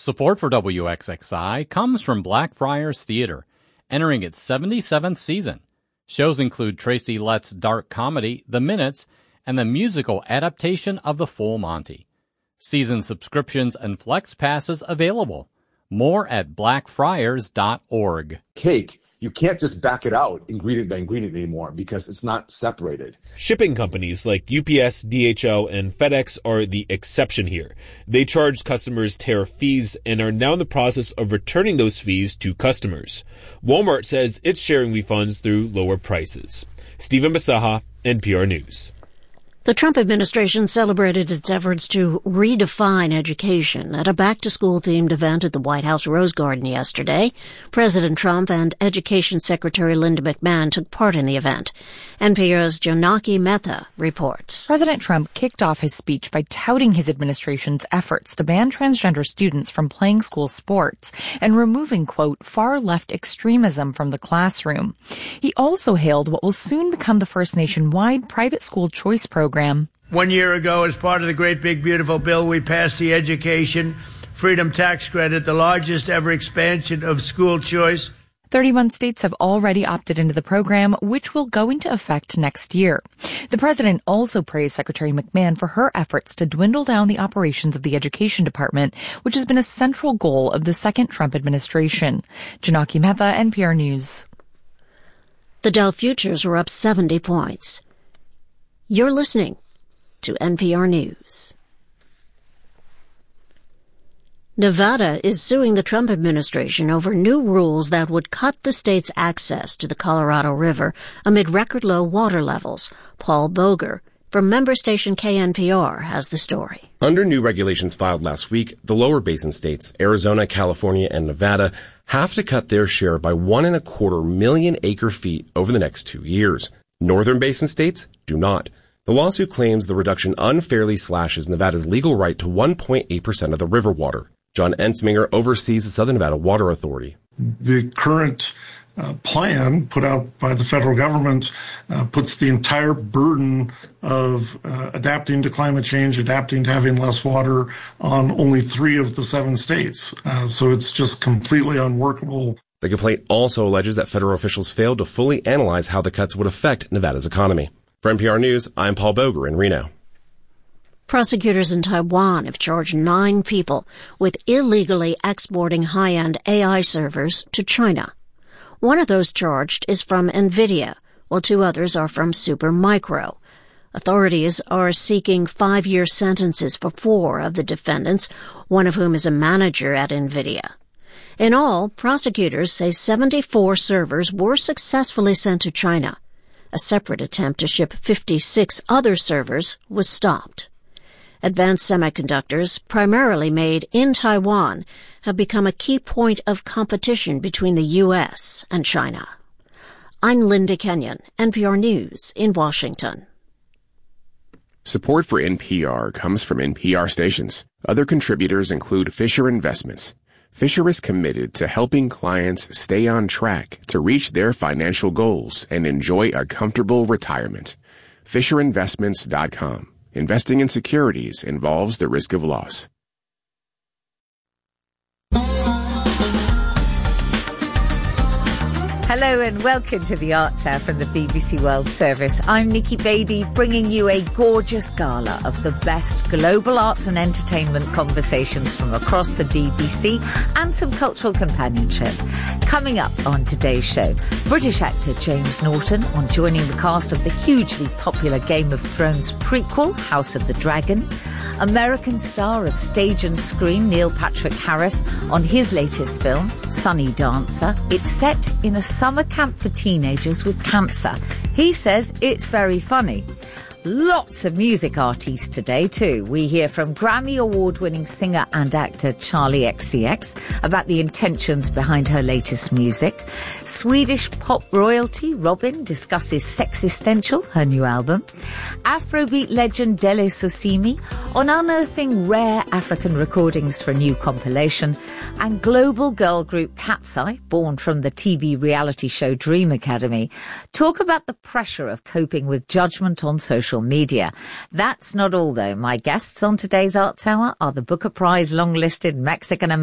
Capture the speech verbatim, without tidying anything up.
Support for W X X I comes from Blackfriars Theater, entering its seventy-seventh season. Shows include Tracy Letts' dark comedy, The Minutes, and the musical adaptation of The Full Monty. Season subscriptions and flex passes available. More at blackfriars dot org. Cake, you can't just back it out ingredient by ingredient anymore because it's not separated. Shipping companies like U P S, D H L, and FedEx are the exception here. They charge customers tariff fees and are now in the process of returning those fees to customers. Walmart says it's sharing refunds through lower prices. Stephen Basaha, N P R News. The Trump administration celebrated its efforts to redefine education at a back-to-school-themed event at the White House Rose Garden yesterday. President Trump and Education Secretary Linda McMahon took part in the event. N P R's Janaki Mehta reports. President Trump kicked off his speech by touting his administration's efforts to ban transgender students from playing school sports and removing, quote, far-left extremism from the classroom. He also hailed what will soon become the first nationwide private school choice program. One year ago, as part of the great big beautiful bill, we passed the Education Freedom Tax Credit, the largest ever expansion of school choice. thirty-one states have already opted into the program, which will go into effect next year. The president also praised Secretary McMahon for her efforts to dwindle down the operations of the Education Department, which has been a central goal of the second Trump administration. Janaki Mehta, N P R News. The Dow futures were up seventy points. You're listening to N P R News. Nevada is suing the Trump administration over new rules that would cut the state's access to the Colorado River amid record-low water levels. Paul Boger from member station K N P R has the story. Under new regulations filed last week, the lower basin states, Arizona, California, and Nevada, have to cut their share by one and a quarter million acre feet over the next two years. Northern basin states do not. The lawsuit claims the reduction unfairly slashes Nevada's legal right to one point eight percent of the river water. John Ensminger oversees the Southern Nevada Water Authority. The current uh, plan put out by the federal government uh, puts the entire burden of uh, adapting to climate change, adapting to having less water on only three of the seven states. Uh, so it's just completely unworkable. The complaint also alleges that federal officials failed to fully analyze how the cuts would affect Nevada's economy. For N P R News, I'm Paul Boger in Reno. Prosecutors in Taiwan have charged nine people with illegally exporting high-end A I servers to China. One of those charged is from NVIDIA, while two others are from Supermicro. Authorities are seeking five-year sentences for four of the defendants, one of whom is a manager at NVIDIA. In all, prosecutors say seventy-four servers were successfully sent to China. A separate attempt to ship fifty-six other servers was stopped. Advanced semiconductors, primarily made in Taiwan, have become a key point of competition between the U S and China. I'm Linda Kenyon, N P R News in Washington. Support for N P R comes from N P R stations. Other contributors include Fisher Investments. Fisher is committed to helping clients stay on track to reach their financial goals and enjoy a comfortable retirement. Fisher Investments dot com. Investing in securities involves the risk of loss. Hello and welcome to the Arts Hour from the B B C World Service. I'm Nikki Beattie, bringing you a gorgeous gala of the best global arts and entertainment conversations from across the B B C and some cultural companionship. Coming up on today's show, British actor James Norton on joining the cast of the hugely popular Game of Thrones prequel, House of the Dragon. American star of stage and screen Neil Patrick Harris on his latest film, Sunny Dancer. It's set in a summer camp for teenagers with cancer. He says it's very funny. Lots of music artists today too. We hear from Grammy award-winning singer and actor Charli X C X about the intentions behind her latest music. Swedish pop royalty Robyn discusses Sexistential, her new album. Afrobeat legend Dele Sosimi on unearthing rare African recordings for a new compilation. And global girl group Cat's Eye, born from the T V reality show Dream Academy, talk about the pressure of coping with judgment on social media. That's not all, though. My guests on today's Arts Hour are the Booker Prize long-listed Mexican